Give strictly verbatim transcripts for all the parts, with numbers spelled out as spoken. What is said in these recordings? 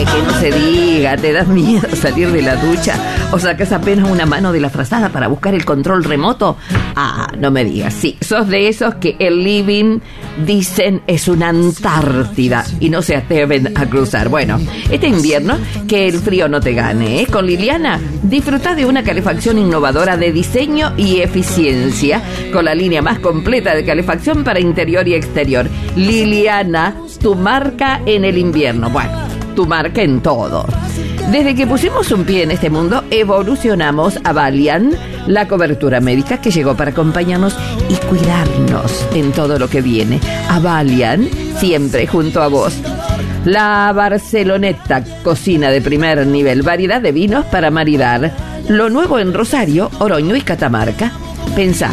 que no se diga, te das miedo salir de la ducha o sacas apenas una mano de la frazada para buscar el control remoto. Ah, no me digas, sí, sos de esos que el living, dicen, es una Antártida y no se atreven a cruzar. Bueno, este invierno, que el frío no te gane, ¿eh? Con Liliana, disfruta de una calefacción innovadora de diseño y eficiencia, con la línea más completa de calefacción para interior y exterior. Liliana, tu marca en el invierno. Bueno, tu marca en todo. Desde que pusimos un pie en este mundo, evolucionamos a Valiant, la cobertura médica que llegó para acompañarnos y cuidarnos en todo lo que viene. A Valiant, siempre junto a vos. La Barceloneta, cocina de primer nivel, variedad de vinos para maridar. Lo nuevo en Rosario, Oroño y Catamarca. Pensá,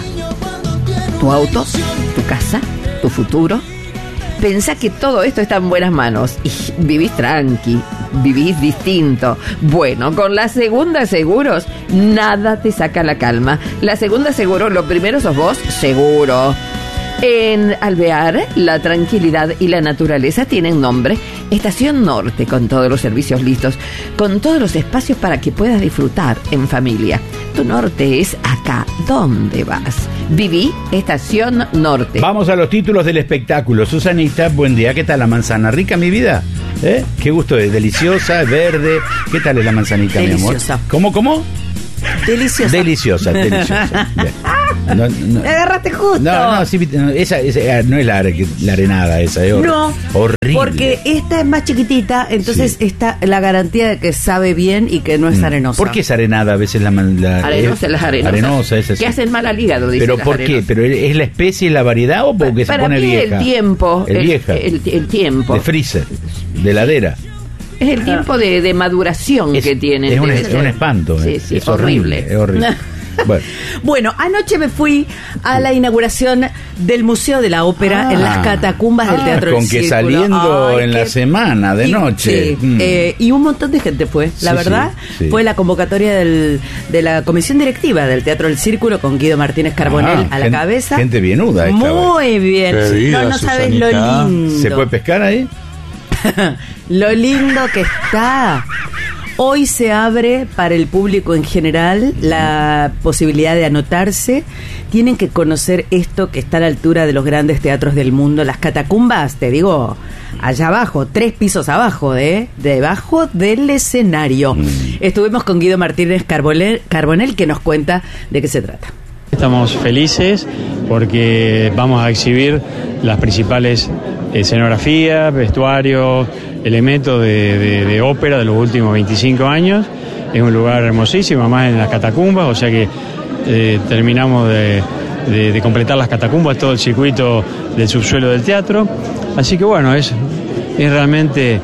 tu auto, tu casa, tu futuro. Pensá que todo esto está en buenas manos y vivís tranqui, vivís distinto. Bueno, con la Segunda Seguros, nada te saca la calma. La Segunda Seguros, lo primero sos vos, seguro. En Alvear, la tranquilidad y la naturaleza tienen nombre. Estación Norte, con todos los servicios listos, con todos los espacios para que puedas disfrutar en familia. Tu norte es acá. ¿Dónde vas? Viví Estación Norte. Vamos a los títulos del espectáculo. Susanita, buen día. ¿Qué tal la manzana? ¿Rica, mi vida? ¿Eh? Qué gusto es. Deliciosa, verde. ¿Qué tal es la manzanita, deliciosa, mi amor? ¿Cómo, cómo? Deliciosa. Deliciosa, deliciosa. Bien. No, no, me agarraste justo. No, no, sí, esa, esa no es la, la arenada esa, es hor- no, horrible. Porque esta es más chiquitita, entonces sí. Está la garantía de que sabe bien y que no es arenosa. ¿Por qué es arenada a veces la, la arenosa, es, las arenosas? Arenosa, es así. Que hacen mal al hígado, dice. ¿Pero por qué? ¿Pero es la especie, la variedad o porque para se pone mí vieja? el tiempo. El, el vieja. El, el tiempo. De freezer, de heladera. Es el tiempo de, de maduración es, que tiene. Es un, es un espanto. Sí, es, sí, es horrible. horrible. Es horrible. Bueno. bueno, anoche me fui a la inauguración del Museo de la Ópera ah, en las catacumbas del ah, Teatro del Círculo. Con que saliendo Ay, en que... la semana, de y, noche. Sí, mm. eh, y un montón de gente fue, la sí, verdad. Sí, sí. Fue la convocatoria del, de la comisión directiva del Teatro del Círculo con Guido Martínez Carbonell ah, a la gente, cabeza. Gente bienuda. Muy bien. Querida no, no sabes lo lindo. ¿Se puede pescar ahí? Lo lindo que está. Hoy se abre para el público en general la posibilidad de anotarse. Tienen que conocer esto que está a la altura de los grandes teatros del mundo. Las catacumbas, te digo, allá abajo, tres pisos abajo, ¿eh? Debajo del escenario. Mm. Estuvimos con Guido Martínez Carbonell, Carbonell, que nos cuenta de qué se trata. Estamos felices porque vamos a exhibir las principales escenografías, vestuarios, elementos de, de, de ópera de los últimos veinticinco años. Es un lugar hermosísimo, además en las catacumbas, o sea que eh, terminamos de, de, de completar las catacumbas, todo el circuito del subsuelo del teatro. Así que bueno, es, es realmente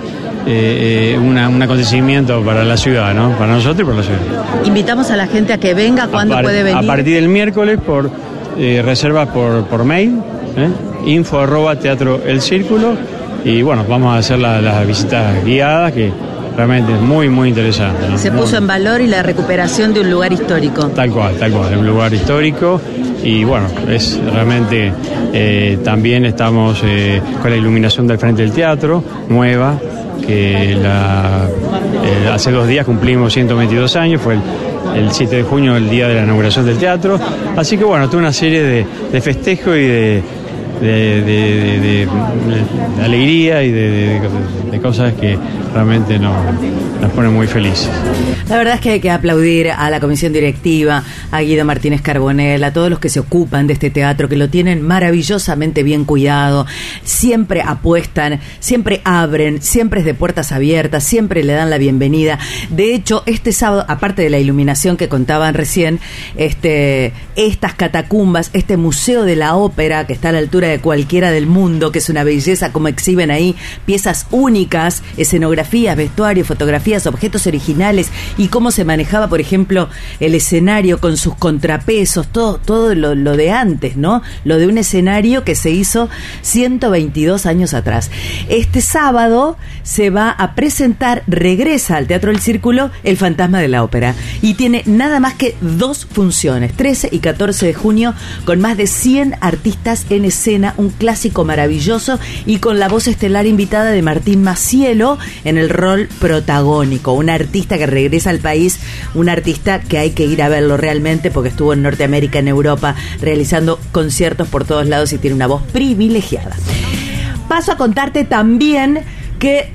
eh, eh, una, un acontecimiento para la ciudad, ¿no? Para nosotros y para la ciudad. Invitamos a la gente a que venga, ¿cuándo par- puede venir? A partir del miércoles, por eh, reservas por, por mail, ¿eh? info arroba teatro el círculo, y bueno, vamos a hacer las la visitas guiadas, que realmente es muy, muy interesante, ¿no? Se muy, puso en valor y la recuperación de un lugar histórico. Tal cual, tal cual, un lugar histórico, y bueno, es realmente, eh, también estamos eh, con la iluminación del frente del teatro, nueva, que la, eh, hace dos días cumplimos ciento veintidós años, fue el el siete de junio, el día de la inauguración del teatro. Así que bueno, toda una serie de, de festejos y de, de, de, de, de, de alegría y de, de, de cosas que realmente nos, nos ponen muy felices. La verdad es que hay que aplaudir a la comisión directiva, a Guido Martínez Carbonell, a todos los que se ocupan de este teatro, que lo tienen maravillosamente bien cuidado, siempre apuestan, siempre abren, siempre es de puertas abiertas, siempre le dan la bienvenida. De hecho, este sábado, aparte de la iluminación que contaban recién, este, estas catacumbas, este Museo de la Ópera, que está a la altura de cualquiera del mundo, que es una belleza, como exhiben ahí piezas únicas, escenografías, vestuarios, fotografías, fotografías, objetos originales y cómo se manejaba, por ejemplo, el escenario con sus contrapesos, todo, todo lo, lo de antes, ¿no? Lo de un escenario que se hizo ciento veintidós años atrás. Este sábado se va a presentar, regresa al Teatro del Círculo, El Fantasma de la Ópera, y tiene nada más que dos funciones, trece y catorce de junio, con más de cien artistas en escena, un clásico maravilloso, y con la voz estelar invitada de Martín Macielo en el rol protagónico, un artista que regresa al país, un artista que hay que ir a verlo realmente porque estuvo en Norteamérica, en Europa, realizando conciertos por todos lados y tiene una voz privilegiada. Paso a contarte también que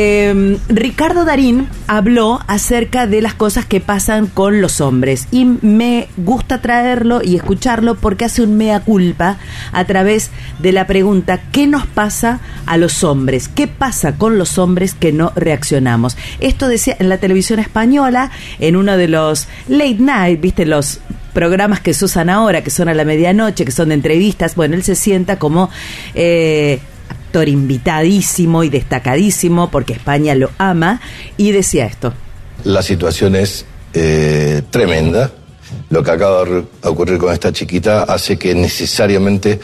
eh, Ricardo Darín habló acerca de las cosas que pasan con los hombres, y me gusta traerlo y escucharlo porque hace un mea culpa a través de la pregunta: ¿qué nos pasa a los hombres? ¿Qué pasa con los hombres que no reaccionamos? Esto decía en la televisión española, en uno de los late night, viste, los programas que se usan ahora, que son a la medianoche, que son de entrevistas. Bueno, él se sienta como eh, actor invitadísimo y destacadísimo porque España lo ama, y decía esto: la situación es eh, tremenda. Lo que acaba de ocurrir con esta chiquita hace que necesariamente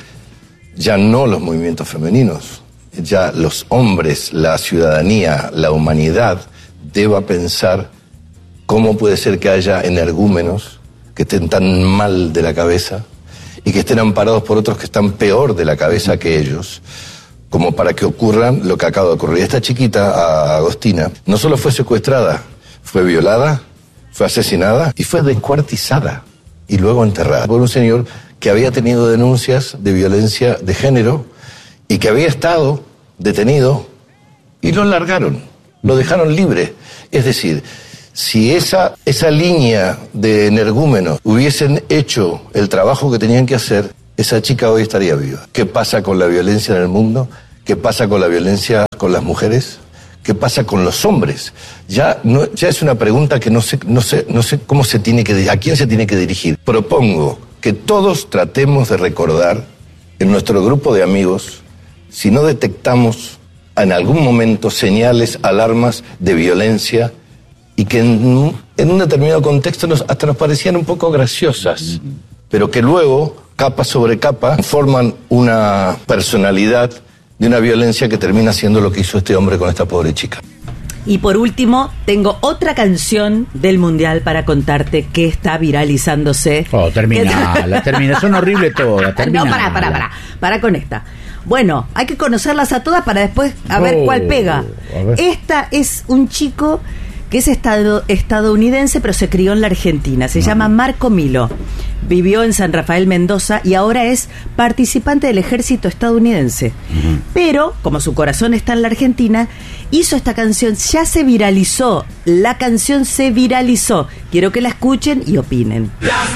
ya no los movimientos femeninos, ya los hombres, la ciudadanía, la humanidad deba pensar cómo puede ser que haya energúmenos que estén tan mal de la cabeza y que estén amparados por otros que están peor de la cabeza que ellos, como para que ocurran lo que acaba de ocurrir. Esta chiquita, Agostina, no solo fue secuestrada, fue violada, fue asesinada y fue descuartizada y luego enterrada por un señor que había tenido denuncias de violencia de género y que había estado detenido, y lo largaron, lo dejaron libre. Es decir, si esa, esa línea de energúmenos hubiesen hecho el trabajo que tenían que hacer, esa chica hoy estaría viva. ¿Qué pasa con la violencia en el mundo? ¿Qué pasa con la violencia con las mujeres? ¿Qué pasa con los hombres? Ya no, ya es una pregunta que no sé, no sé, no sé cómo se tiene que, a quién se tiene que dirigir. Propongo que todos tratemos de recordar en nuestro grupo de amigos, si no detectamos en algún momento señales, alarmas de violencia, y que en, en un determinado contexto nos, hasta nos parecían un poco graciosas, pero que luego, capa sobre capa, forman una personalidad de una violencia que termina siendo lo que hizo este hombre con esta pobre chica. Y por último, tengo otra canción del Mundial para contarte que está viralizándose. Oh, terminala, termina, son horribles todas, terminala. No, pará, pará, pará, pará con esta. Bueno, hay que conocerlas a todas para después a ver Oh, cuál pega. a ver. Esta es un chico que es estado, estadounidense, pero se crió en la Argentina. Se llama Marco Milo. Vivió en San Rafael, Mendoza, y ahora es participante del ejército estadounidense. Uh-huh. Pero, como su corazón está en la Argentina, hizo esta canción, ya se viralizó. La canción se viralizó. Quiero que la escuchen y opinen.